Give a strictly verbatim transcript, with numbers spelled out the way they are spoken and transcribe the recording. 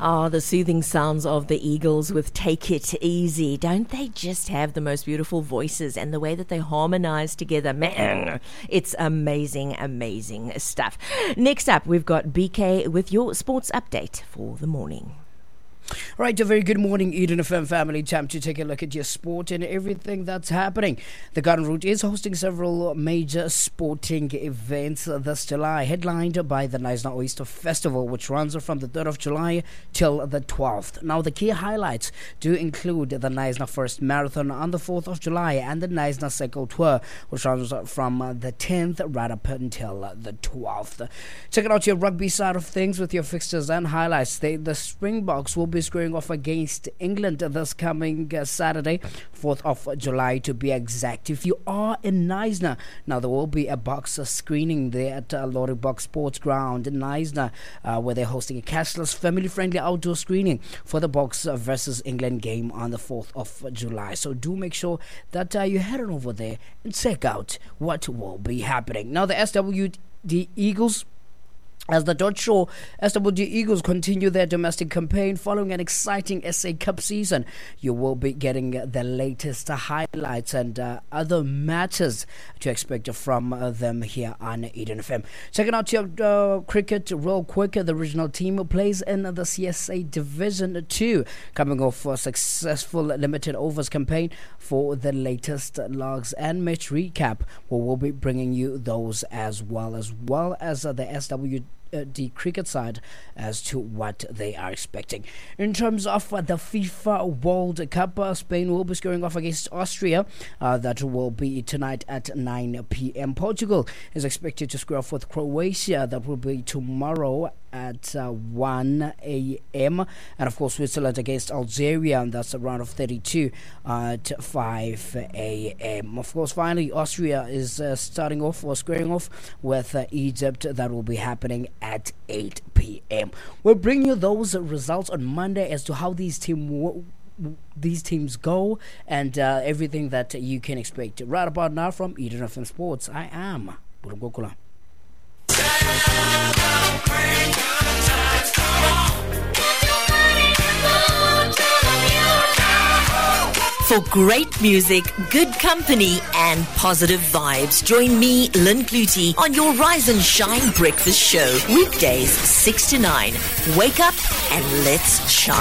Oh, the soothing sounds of the Eagles with Take It Easy. Don't they just have the most beautiful voices, and the way that they harmonize together? Man, it's amazing, amazing stuff. Next up, we've got B K with your sports update for the morning. Right, a very good morning, Eden F M family. Time to take a look at your sport and everything that's happening. The Garden Route is hosting several major sporting events this July, headlined by the Knysna Oyster Festival, which runs from the third of July till the twelfth. Now, the key highlights do include the Knysna First Marathon on the fourth of July and the Knysna Cycle Tour, which runs from the tenth right up until the twelfth. Check out your rugby side of things with your fixtures and highlights. They, the Springboks will be squaring off against England this coming uh, Saturday, fourth of July to be exact. If you are in Knysna, now there will be a box screening there at uh, Lorry Box Sports Ground in Knysna, uh, where they're hosting a cashless, family-friendly outdoor screening for the Boks versus England game on the fourth of July. So do make sure that uh, you head on over there and check out what will be happening. Now, the S W D Eagles, as the Dodge Shore S W D Eagles continue their domestic campaign following an exciting S A Cup season, you will be getting the latest highlights and uh, other matters to expect from uh, them here on Eden F M. Checking out your uh, cricket real quick. The regional team plays in the C S A Division two, coming off a successful limited overs campaign. For the latest logs and match recap, we will be bringing you those as well, as well as uh, the S W D cricket side as to what they are expecting. In terms of uh, the FIFA World Cup, uh, Spain will be squaring off against Austria. Uh, that will be tonight at nine p.m. Portugal is expected to square off with Croatia. That will be tomorrow at uh, one a.m. And of course, Switzerland against Algeria, and that's a round of thirty-two at five a.m. Of course, finally, Austria is uh, starting off or squaring off with uh, Egypt. That will be happening at eight p.m. We'll bring you those results on Monday as to how these team w- these teams go and uh, everything that you can expect. Right about now from Eden F M Sports, I am Burugokula. For great music, good company, and positive vibes, join me, Lynn Clutie, on your Rise and Shine Breakfast Show. Weekdays, six to nine. Wake up and let's shine.